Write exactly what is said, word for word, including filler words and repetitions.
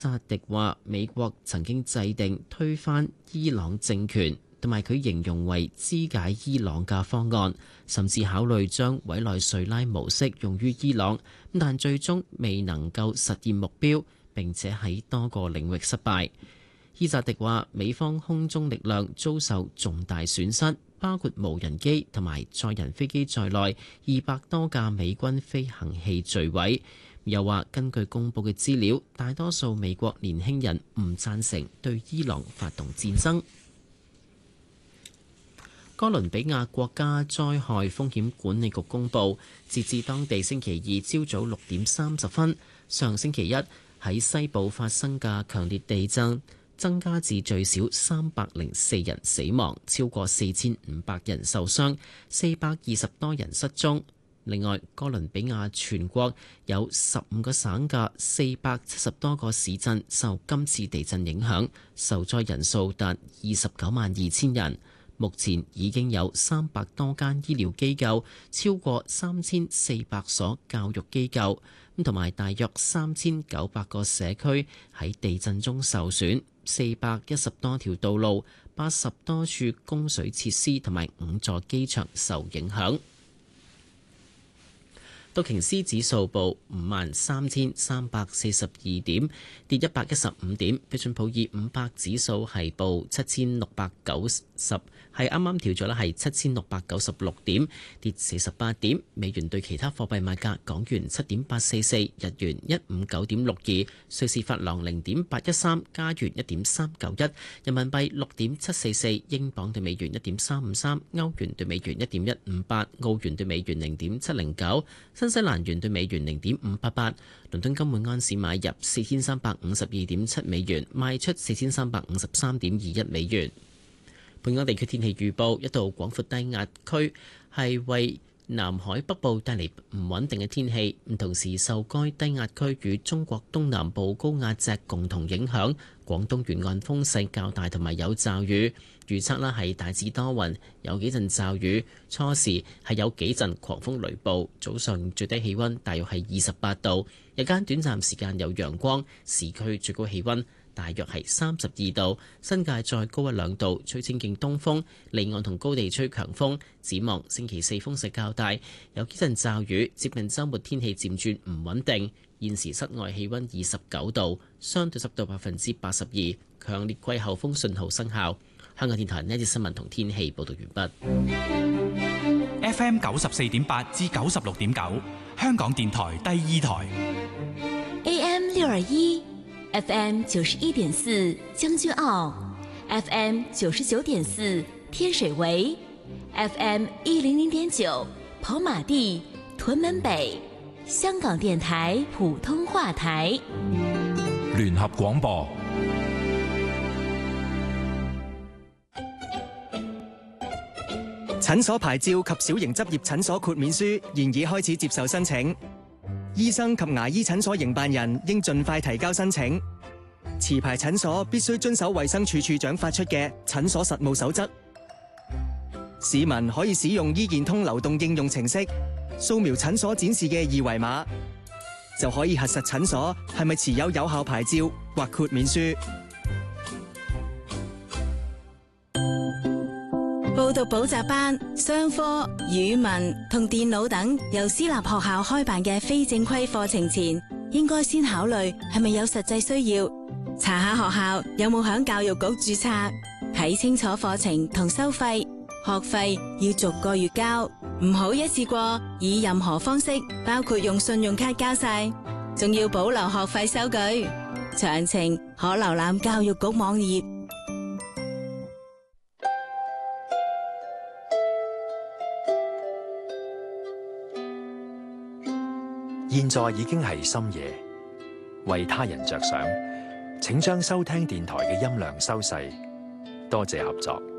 扎迪話：美國曾經制定推翻伊朗政權，同埋佢形容為肢解伊朗嘅方案，甚至考慮將委內瑞拉模式用於伊朗，但最終未能夠實現目標，並且喺多個領域失敗。伊扎迪話：美方空中力量遭受重大損失，包括無人機同埋載人飛機在內二百多架美軍飛行器墜毀。又話根據公佈嘅資料，大多數美國年輕人唔贊成對伊朗發動戰爭。哥倫比亞國家災害風險管理局公佈，截至當地星期二朝早六點三十分，上星期一喺西部發生嘅強烈地震增加至最少三百零四人死亡，超過四千五百人受傷，四百二十多人失蹤。另外，哥倫比亞全國有十五個省嘅四百七十多個市鎮受今次地震影響，受災人數達二十九萬二千人。目前已經有三百多間醫療機構，超過三千四百所教育機構，同埋大約三千九百個社區喺地震中受損，四百一十多條道路、八十多處供水設施同埋五座機場受影響。道瓊斯指數報五萬三千三百四十二點，跌一百一十五點。標準普爾五百指數係報七千六百九十，係啱啱調咗啦，係七千六百九十六點，跌四十八點。美元對其他貨幣賣價：港元七點八四四，日元一五九點六二，瑞士法郎零點八一三，加元一點三九一，人民幣六點七四四，英鎊對美元一點三五三，歐元對美元一點一五八，澳元對美元零點七零九。新西蘭元對美元零點五八八，倫敦金每安士買入四千三百五十二點七美元，賣出四千三百五十三點二一美元。本港地區天氣預報：一道廣闊低壓區係為南海北部帶嚟唔穩定嘅天氣，同時受該低壓區與中國東南部高壓脊共同影響，廣東沿岸風勢較大同埋有驟雨。預測啦係大致多雲，有幾陣驟雨，初時係有幾陣狂風雷暴。早上最低氣温大約係二十八度，日間短暫時間有陽光，市區最高氣温大約係三十二度，新界再高一兩度，吹清勁東風，離岸同高地吹強風。展望星期四風勢較大，有幾陣驟雨，接近週末天氣漸轉唔穩定。現時室外氣温二十九度，相對濕度百分之八十二，強烈季候風信號生效。香港電台呢節新聞同天氣報道完畢。 F M 九十四點八至九十六點九，香港電台第二台。 A M 六二一，F M 九十一點四將軍澳 ，F M 九十九點四天水圍 ，F M 一零零點九跑馬地屯門北，香港電台普通話台。 聯合廣播。 診所牌照及小型執業診所豁免書現已開始接受申請，醫生及牙醫診所營辦人應盡快提交申請。持牌診所必須遵守衛生署署長發出嘅診所實務守則。市民可以使用醫健通流動應用程式，掃描診所展示嘅二維碼，就可以核實診所係咪持有有效牌照或豁免書。 報讀補習班、商科、語文同電腦等由私立學校開辦嘅非正規課程前，應該先考慮係咪有實際需要，查下學校有冇響教育局註冊，睇清楚課程同收費，學費要逐個月交，唔好一次過以任何方式，包括用信用卡交晒，仲要保留學費收據。詳情可瀏覽教育局網頁。 現在已經係深夜，為他人着想，請將收聽電台嘅音量收細，多謝合作。